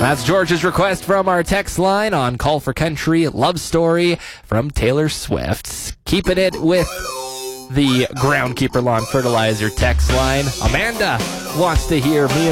That's George's request from our text line on Call for Country, Love Story from Taylor Swift. Keeping it with the Groundkeeper Lawn Fertilizer text line. Amanda wants to hear me and